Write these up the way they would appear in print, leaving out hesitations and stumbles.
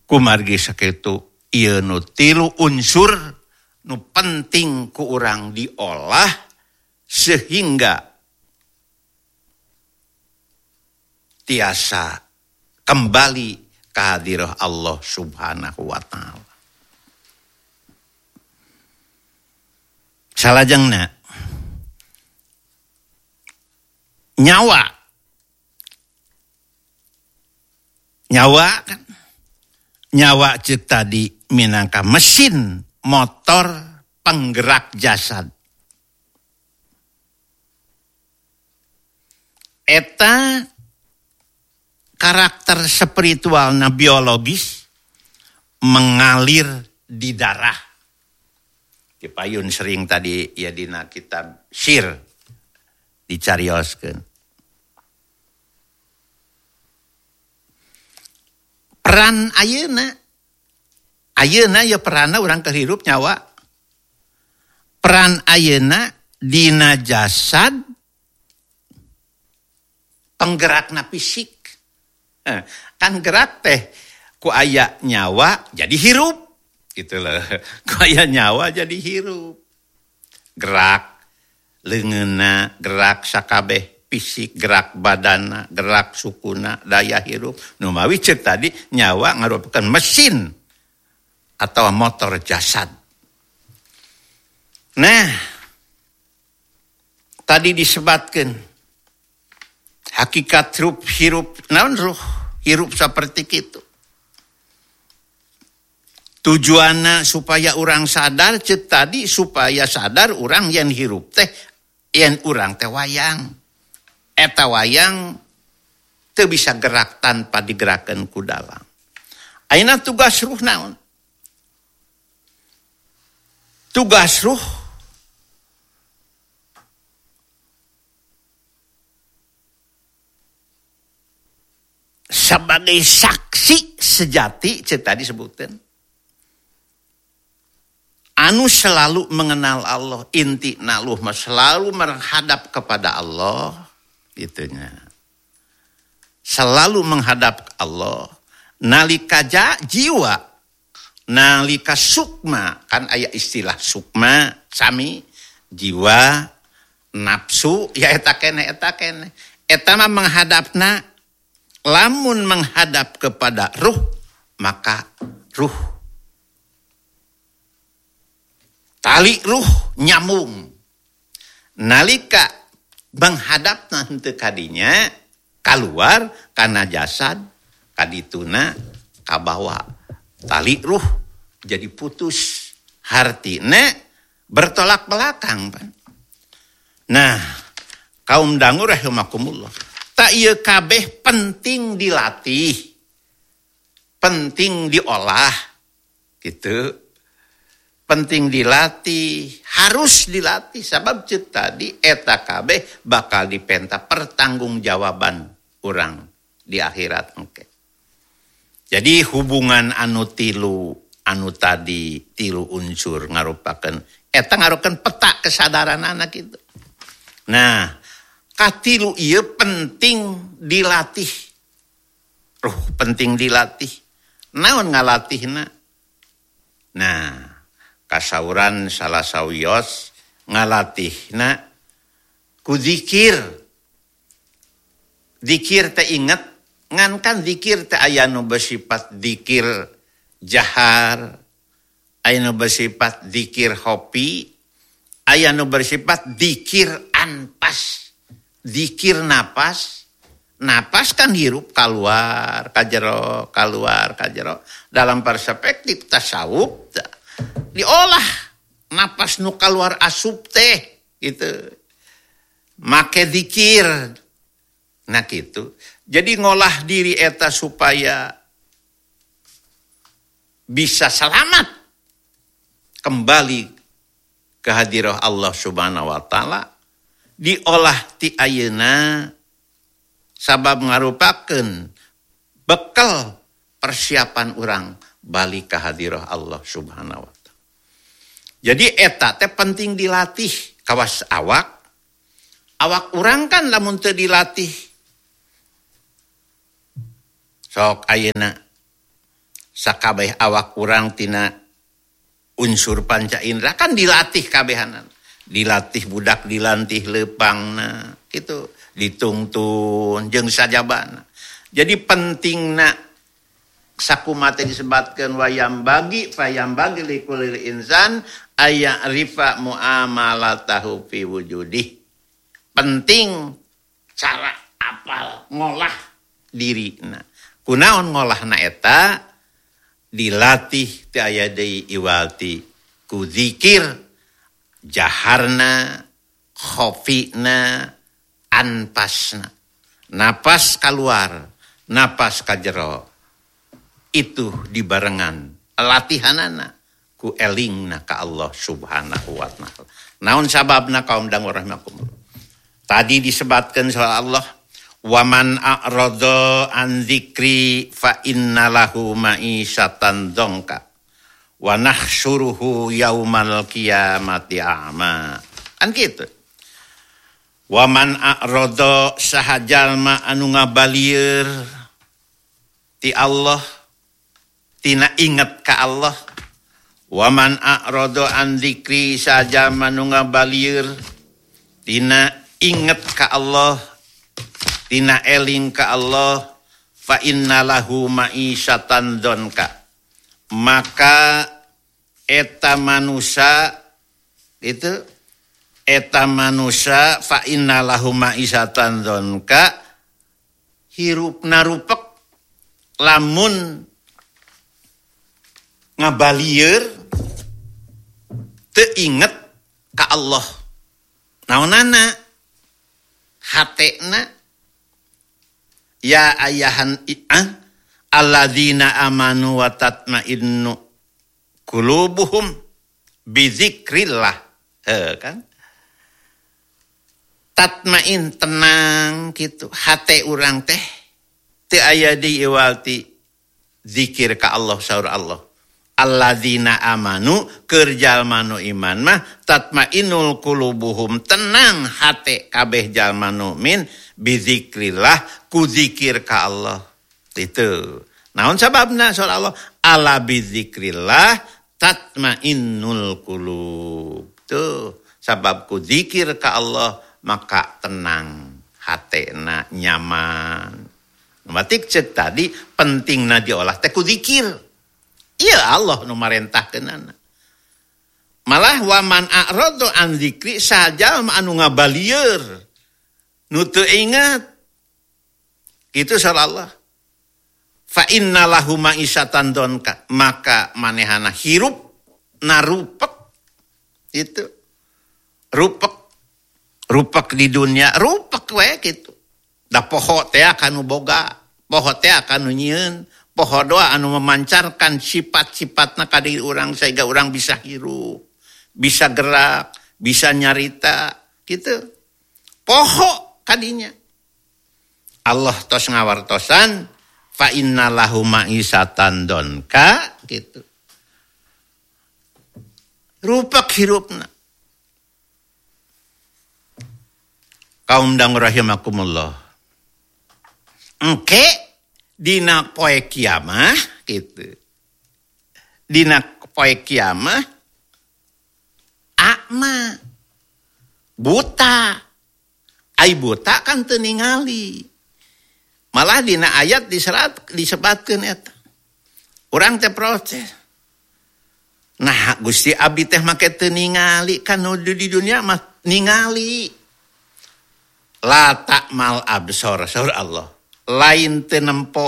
Kumargi sakitu ieu nu tilu unsur nu penting ku urang diolah sehingga tiasa kembali ke hadirah Allah Subhanahu wa ta'ala. Salajengna nyawa kan nyawa cek tadi minangka mesin motor penggerak jasad. Eta karakter spiritualna biologis mengalir di darah. Dipayun sering tadi ya dina kitab Sir dicarioskeun. Peran ayeuna ya peranna urang kehirup nyawa. Peran ayeuna dina jasad penggerakna fisik. Kan gerak teh ku aya nyawa jadi hirup gitu loh. Ku aya nyawa jadi hirup. Gerak leungeunna, gerak sakabeh fisik, gerak badanna, gerak sukuna, daya hirup. Nu mawi ceuk tadi nyawa ngarupakeun mesin atau motor jasad. Nah, tadi disebatkeun hakikat hirup naon ruh hirup seperti itu. Tujuanna supaya urang sadar ceuk tadi supaya sadar urang yen hirup teh yen urang teh wayang. Eta wayang teu bisa gerak tanpa digerakkeun ku dalam. Ayeuna tugas ruh naon? Tugas ruh sebagai saksi sejati ceuk tadi sebutkeun. Anu selalu mengenal Allah, inti naluh mah selalu menghadap kepada Allah, itunya. Selalu menghadap ke Allah. Nalika jiwa, nalika sukma, kan aya istilah sukma, sami, jiwa, nafsu, ya eta kene. Eta mah menghadapna, lamun menghadap kepada ruh, maka ruh tali ruh nyambung. Nalika menghadap nanti kadinya keluar karena jasad kadituna kabawa tali ruh jadi putus hartina bertolak belakang. Nah, kaum dangu rahimakumullah, tak ieu kabeh penting dilatih, penting diolah gitu. Penting dilatih, harus dilatih. Sebab ceuk tadi eta kabeh bakal dipenta pertanggungjawaban urang di akhirat engke. Jadi hubungan anu tadi tilu unsur ngarupakeun eta ngarupakeun peta kesadaran anak itu. Nah, katilu ieu penting dilatih. Ruh penting dilatih. Naon ngalatihna? Nah, kasauran salah sawios ngalatihna ku zikir. Zikir teh inget ngan kan zikir teh aya nu bersifat zikir jahar, aya nu bersifat zikir hopi, aya nu bersifat zikir anpas, zikir napas. Napas kan hirup keluar kajero, keluar kajero. Dalam perspektif tasawuf diolah napas nu keluar asup teh gitu. Make zikir. Nah gitu. Jadi ngolah diri eta supaya bisa selamat kembali ke hadirah Allah Subhanahu wa taala, diolah ti ayeuna sabab ngarupakeun bekal persiapan urang balik ke hadirah Allah Subhanahu wa taala. Jadi eta teh penting dilatih kawas awak. Awak urang kan lamun teu dilatih sok ayeuna sakabeh awak urang tina unsur panca indera kan dilatih kabehanan. Dilatih budak dilantih lepangna itu ditungtun jeung sajabana. Jadi pentingna sakumaha teh disebatkeun wayam bagi likulil insan aya rifa muamalatahu fi wujudih. Penting cara apal ngolah dirina. Kunaon ngolahna eta dilatih teu aya deui iwalti ku zikir jaharna khofina anpasna. Napas keluar, napas ka jero. Itu dibarengan latihanana ku elingna ka Allah Subhanahu wa taala. Naon sababna kaum dangu rahimakumullah. Tadi disebutkan soal Allah, waman a'rada an dzikri fa innalahu ma'isyatan dzonka wa nahsyuruhu yaumal qiyamati a'ma. Kan gitu. Waman a'rada sahajalma anu ngabalieur ti Allah tina inget ka Allah. Waman a'rada an dzikri sahajalma anu ngabalieur tina inget ka Allah, tina eling ka Allah, fa innalahu ma'isyatan dzonka. Maka eta manusia fa innalahu ma'isyatan dzonka hirupna rupek lamun ngabalieur teu inget ka Allah. Naonana hatena ya ayahan alladzina amanu wa tatmainnu qulubuhum bizikrillah. Kan tatmain tenang gitu hate urang teh teu aya di iwalti zikir ka Allah saur Allah. Alladzina amanu keur jalma nu iman mah tatmainul qulubuhum tenang hate kabeh jalma mukmin bizikrillah ku zikir ka Allah. Itu naon sababna saur Allah ala bizikrillah tatmainul qulub. Tuh sabab ku zikir ka Allah maka tenang hatena nyaman. Matik cek tadi pentingna diolah teh ku zikir. Iya Allah nu marentahkeunana. Malah waman a'radu an dzikri sajal anu ngabalieur nu teu ingat. Itu salah Allah. Fa innalahu ma'isyatan dzonka maka manehana hirup narupek itu. Rupek di dunia rupek we kitu. Da poho teh anu boga, poho teh anu nyieun. Poho doa anu memancarkan sifat-sifatna ka diri urang sehingga urang bisa hirup, bisa gerak, bisa nyarita gitu. Poho kadinya. Allah tos ngawartosan fa innalahu ma'isyatan dzonka gitu. Rupak hirupna. Kaum dangu rahimakumullah. Engke dina poe kiamah gitu. Dina poe kiamah akma buta. Ai buta kan teu ningali. Malah dina ayat disebatkeun eta. Urang teh protes. Nah, Gusti abdi teh make teu ningali kan di dunia mah ningali. La ta'mal absor saur Allah. Lain teu nempo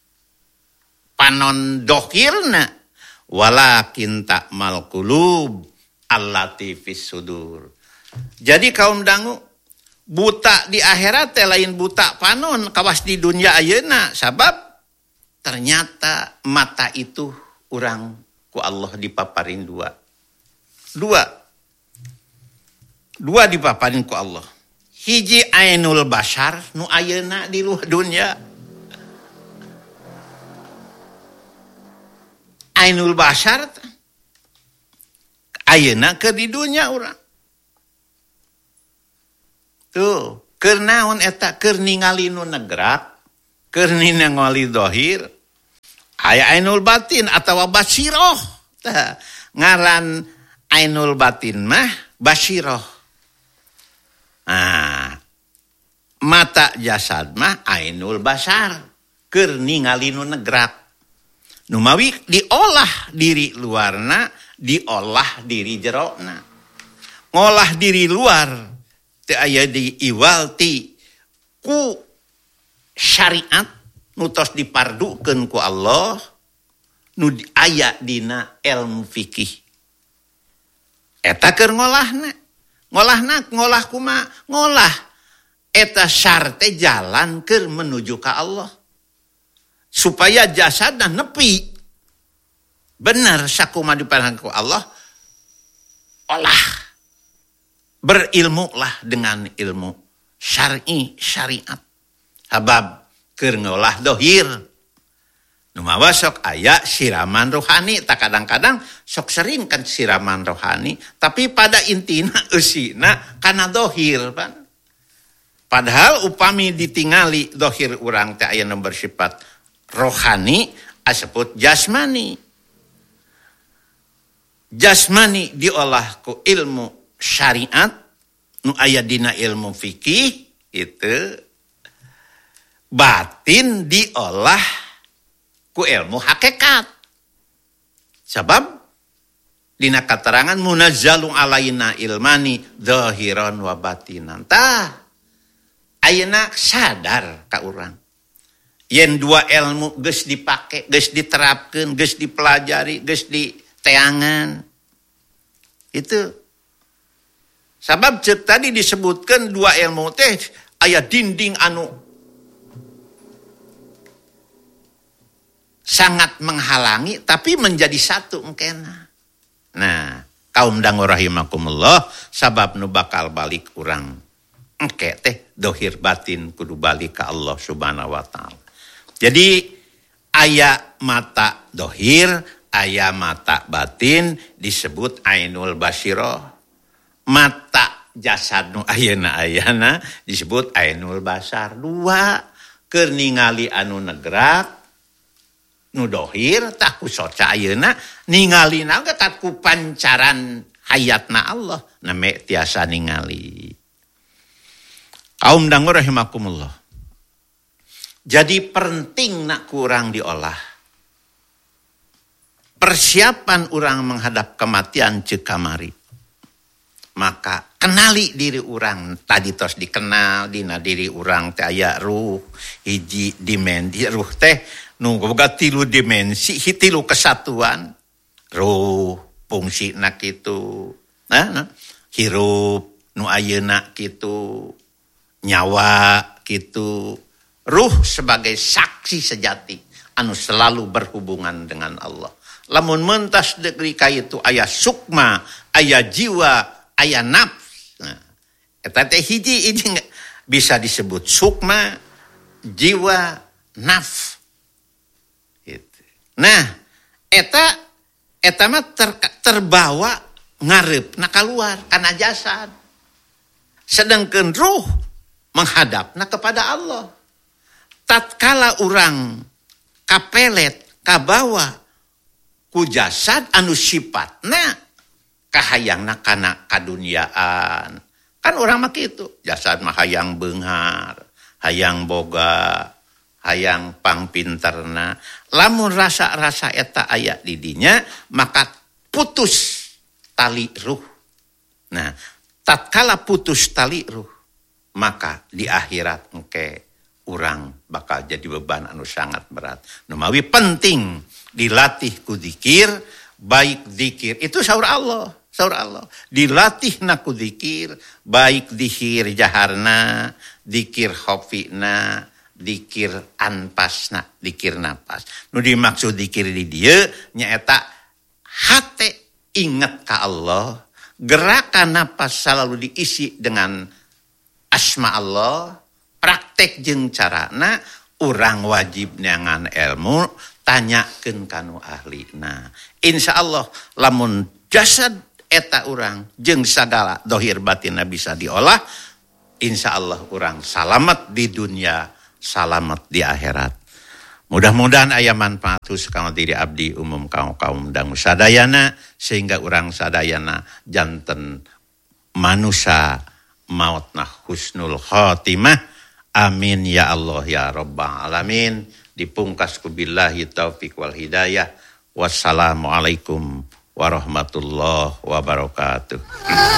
panon dohirna walakin ta'mal qulub allati fis sudur. Jadi kaum dangu buta di akhirat teh lain buta panon kawas di dunia ayeuna sabab ternyata mata itu urang ku Allah dipaparin dua dipaparin ku Allah. Hiji ainul bashar nu ayeuna di luar dunia. Ainul bashar ayeuna keur di dunia urang. Tuh, keur naon eta keur ningali nu negrak, keur ningali dohir. aya ainul batin atawa basiroh. Ngaran ainul batin mah basiroh. Mata jasad mah ainul basar, keur ningali nu negrak. Nu mawi diolah diri luarna, diolah diri jerona. Ngolah diri luar teu aya diiwalti ku syariat nu tos dipardukeun ku Allah, nu aya dina ilmu fikih. Eta keur ngolahna. Ngolah kumaha? Ngolah eta syarte jalan keur menuju ka Allah. Supaya jasadna nepi bener sakumaha dipanahkeun ku Allah. Olah. Berilmu lah dengan ilmu syariat. Habab keur ngolah dohir. Nu mawa sok aya siraman rohani, tak kadang-kadang sok sering kan siraman rohani, tapi pada intina eusina kana dohir pan. Padahal upami ditingali dohir urang teh aya nu bersifat rohani, asebut jasmani. Jasmani diolah ku ilmu syariat, nu aya dina ilmu fikih itu. Batin diolah ku ilmu hakikat. Sebab dina katerangan munazzalun alaina ilmani zahiran wa batinan. Ayeuna sadar ka urang. Yen dua ilmu geus dipake, geus diterapkeun, geus dipelajari, geus diteangan. Itu. Sabab ceuk tadi disebutkeun dua ilmu teh aya dinding anu sangat menghalangi, tapi menjadi satu engkena. Nah, kaum dangu rahimakumullah, sabab nu bakal balik urang engke teh dohir batin kudu balik ka Allah subhanahu wa ta'ala. Jadi aya mata dohir, aya mata batin disebut ainul basiroh. Mata jasad nu ayana disebut ainul basar. Dua keur ningali anu negrak nu dohir tak ku soca ayeuna ningalina ge tak ku pancaran hayatna Allah name tiasa ningali. Kaum dangu rahimakumullah. Jadi penting nak kurang diolah. Persiapan orang menghadap kematian ceuk kamari. Maka kenali diri orang, tadi tos dikenal dina diri orang teh aya ruh hiji dimensi ruh teh nu boga 3 dimensi, 3 kesatuan. Ruh fungsina kitu. Hirup nu ayeuna kitu. Nyawa kitu. Ruh sebagai saksi sejati anu selalu berhubungan dengan Allah. Lamun mentas deui ka itu aya sukma, aya jiwa, aya nafs. Nah, eta teh hiji bisa disebut sukma, jiwa, nafs. Nah, eta mah terbawa ngarep nak keluar kana jasad. Sedangkan ruh menghadapna kepada Allah. Tatkala urang kapelet kabawa ku jasad anu sifatna kahayangna kana kadunyaan. Kan urang mah kitu, jasad mah hayang beunghar, hayang boga, hayang pangpinterna. Lamun rasa-rasa eta aya di dinya, maka putus tali ruh. Nah, tatkala putus tali ruh, maka di akhirat engke urang bakal jadi beban anu sangat berat. Numawi penting dilatih ku zikir, baik zikir itu saur Allah. Dilatih na ku zikir, baik zikir jaharna, zikir khofina, zikir anpasna, zikir napas. Nu dimaksud zikir di dieu nyaeta hate ingat ka Allah, gerakan napas selalu diisi dengan asma Allah, praktek jeung carana urang wajib neangan ilmu, tanyakeun kanu ahlina. Insyaallah lamun jasad eta urang jeung sagala dohir batinna bisa diolah, insyaallah urang salamet di dunia, salamet di akhirat. Mudah-mudahan aya manfaat kanggo diri abdi umum kaum dangu sadayana sehingga urang sadayana janten manusia mautna husnul khotimah. Amin ya Allah ya rabbal alamin. Dipungkas ku billahi taufik wal hidayah. Wassalamualaikum warahmatullahi wabarakatuh.